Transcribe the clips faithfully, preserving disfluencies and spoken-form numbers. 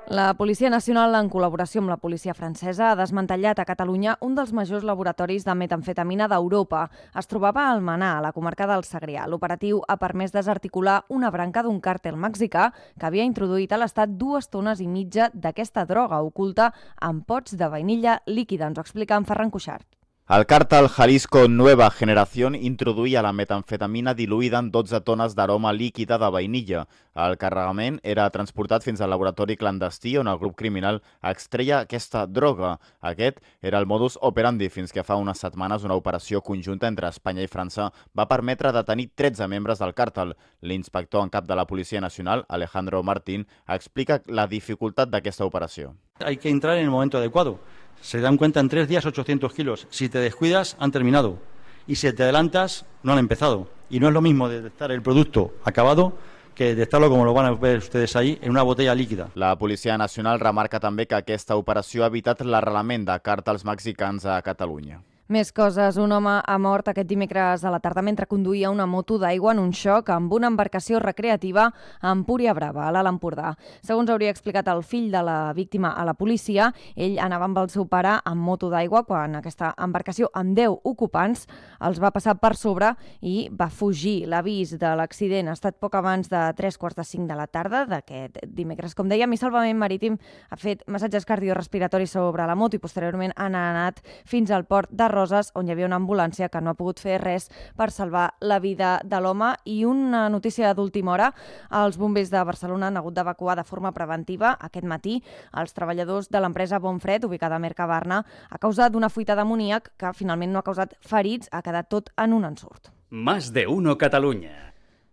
La Policia Nacional, en col·laboració amb la policia francesa, ha desmantellat a Catalunya un dels majors laboratoris de metamfetamina d'Europa. Es trobava a Almenar, a la comarca del Segrià. L'operatiu ha permès desarticular una branca d'un càrtel mexicà que havia introduït a l'estat dues tones i mitja d'aquesta droga oculta en pots de vainilla líquida. Ens ho explica en Ferran Cuixart. El càrtel Jalisco Nueva Generación introduïa la metamfetamina diluïda en dotze tones d'aroma líquida de vainilla. El carregament era transportat fins al laboratori clandestí on el grup criminal extreia aquesta droga. Aquest era el modus operandi fins que fa unes setmanes una operació conjunta entre Espanya i França va permetre detenir tretze membres del càrtel. L'inspector en cap de la Policia Nacional, Alejandro Martín, explica la dificultat d'aquesta operació. Hay que entrar en el momento adecuado. Se dan cuenta en tres días ochocientos kilos. Si te descuidas, han terminado. Y si te adelantas, no han empezado. Y no es lo mismo detectar el producto acabado que detectarlo, como lo van a ver ustedes ahí, en una botella líquida. La Policia Nacional remarca també que aquesta operació ha evitat l'arrelament de càrtels mexicans a Catalunya. Més coses. Un home ha mort aquest dimecres a la tarda mentre conduïa una moto d'aigua en un xoc amb una embarcació recreativa a Empúria Brava, a l'Alt Empordà. Segons hauria explicat el fill de la víctima a la policia, ell anava amb el seu pare amb moto d'aigua quan aquesta embarcació amb deu ocupants els va passar per sobre i va fugir. L'avís de l'accident ha estat poc abans de tres quarts de cinc de la tarda d'aquest dimecres. Com dèiem, i Salvament Marítim ha fet massatges cardiorespiratoris sobre la moto i posteriorment han anat fins al port de Roses, on hi havia una ambulància que no ha pogut fer res per salvar la vida de l'home. I una notícia d'última hora, els bombers de Barcelona han hagut d'evacuar de forma preventiva aquest matí els treballadors de l'empresa Bonfred, ubicada a Mercabarna, a causa d'una fuita d'amoníac que finalment no ha causat ferits, ha quedat tot en un ensurt. Más de uno Catalunya.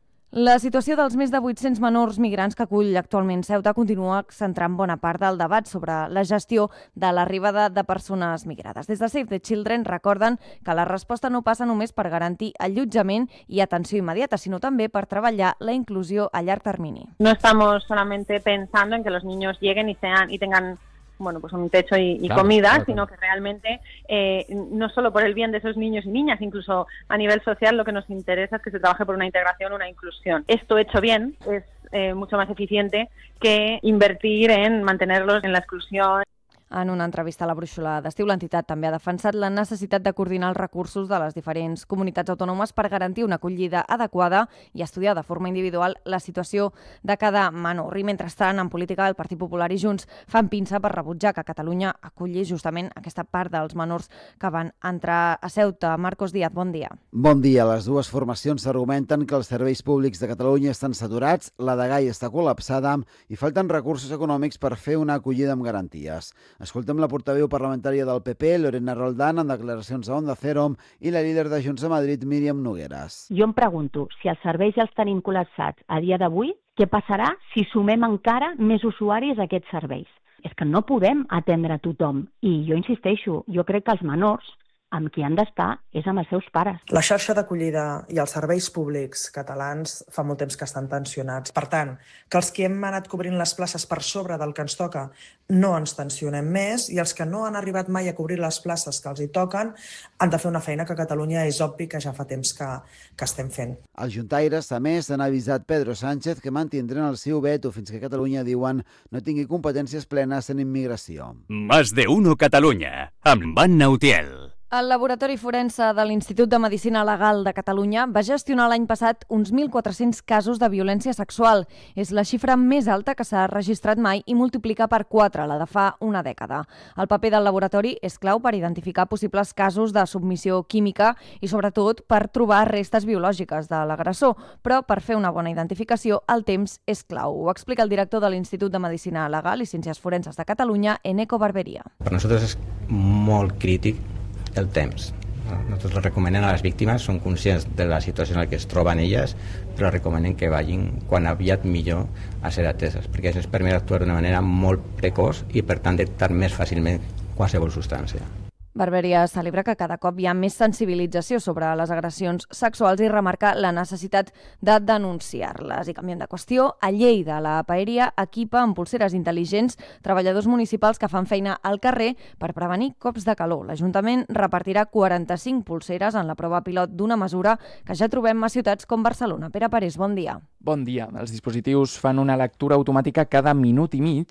La situació dels més de vuit-cents menors migrants que acull actualment Ceuta continua centrant bona part del debat sobre la gestió de l'arribada de persones migrades. Des de Save the Children recorden que la resposta no passa només per garantir allotjament i atenció immediata, sinó també per treballar la inclusió a llarg termini. No estamos solamente pensando en que los niños lleguen y sean y tengan bueno, pues un techo y, y claro, comida, claro, sino que realmente eh, no solo por el bien de esos niños y niñas, incluso a nivel social lo que nos interesa es que se trabaje por una integración, una inclusión. Esto hecho bien es eh, mucho más eficiente que invertir en mantenerlos en la exclusión. En una entrevista a la Brúixola d'Estiu, l'entitat també ha defensat la necessitat de coordinar els recursos de les diferents comunitats autònomes per garantir una acollida adequada i estudiar de forma individual la situació de cada menor. I mentrestant, en política, el Partit Popular i Junts fan pinça per rebutjar que Catalunya aculli justament aquesta part dels menors que van entrar a Ceuta. Marcos Díaz, bon dia. Bon dia. Les dues formacions argumenten que els serveis públics de Catalunya estan saturats, la de Gai està col·lapsada i falten recursos econòmics per fer una acollida amb garanties. Escoltem la portaveu parlamentària del P P, Lorena Roldán, en declaracions a Onda Cero, i la líder de Junts a Madrid, Míriam Nogueras. Jo em pregunto, si els serveis ja els tenim col·lapsats a dia d'avui, què passarà si sumem encara més usuaris a aquests serveis? És que no podem atendre a tothom. I jo insisteixo, jo crec que els menors amb qui han d'estar és amb els seus pares. La xarxa d'acollida i els serveis públics catalans fa molt temps que estan tensionats. Per tant, que els que hem anat cobrint les places per sobre del que ens toca no ens tensionem més i els que no han arribat mai a cobrir les places que els hi toquen han de fer una feina que a Catalunya és obvi que ja fa temps que, que estem fent. Els juntaires, a més, han avisat Pedro Sánchez que mantindran el seu veto fins que Catalunya, diuen, no tingui competències plenes en immigració. Más de uno Catalunya, amb Anna Utiel. El Laboratori Forense de l'Institut de Medicina Legal de Catalunya va gestionar l'any passat uns mil quatre-cents casos de violència sexual. És la xifra més alta que s'ha registrat mai i multiplica per quatre la de fa una dècada. El paper del laboratori és clau per identificar possibles casos de submissió química i, sobretot, per trobar restes biològiques de l'agressor. Però per fer una bona identificació, el temps és clau. Ho explica el director de l'Institut de Medicina Legal i Ciències Forenses de Catalunya, Eneco Barberia. Per nosaltres és molt crític el temps. Nosaltres les recomanem a les víctimes, són conscients de la situació en la que es troben elles, però recomanem que vagin quan aviat millor a ser ateses, perquè això es permet actuar d'una manera molt precoç i per tant detectar més fàcilment qualsevol substància. Barberia celebra que cada cop hi ha més sensibilització sobre les agressions sexuals i remarca la necessitat de denunciar-les. I canviem de qüestió, a Lleida la Paeria equipa amb pulseres intel·ligents treballadors municipals que fan feina al carrer per prevenir cops de calor. L'Ajuntament repartirà quaranta-cinc pulseres en la prova pilot d'una mesura que ja trobem a ciutats com Barcelona. Pere Parés, bon dia. Bon dia. Els dispositius fan una lectura automàtica cada minut i mig